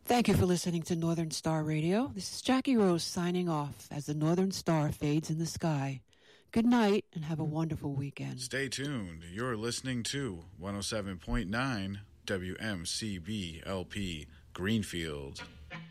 Thank you for listening to Northern Star Radio. This is Jackie Rose signing off as the Northern Star fades in the sky. Good night and have a wonderful weekend. Stay tuned. You're listening to 107.9 WMCB LP Greenfield.